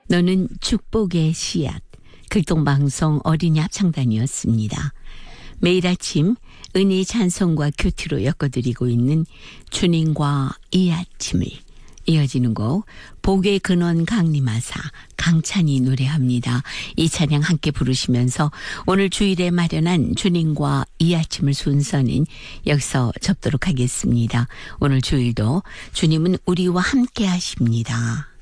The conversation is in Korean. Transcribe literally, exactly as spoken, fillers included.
너는 축복의 씨앗, 극동방송 어린이 합창단이었습니다. 매일 아침 은혜의 찬송과 큐티로 엮어드리고 있는 주님과 이 아침을, 이어지는 곡 복의 근원 강림하사 강찬이 노래합니다. 이 찬양 함께 부르시면서 오늘 주일에 마련한 주님과 이 아침을 순서는 여기서 접도록 하겠습니다. 오늘 주일도 주님은 우리와 함께 하십니다.